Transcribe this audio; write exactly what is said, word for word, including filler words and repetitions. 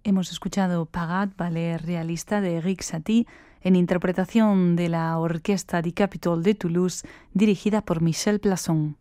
hemos escuchado Pagat, ballet realista de Erik Satie, en interpretación de la Orquesta di Capitol de Toulouse, dirigida por Michel Plasson.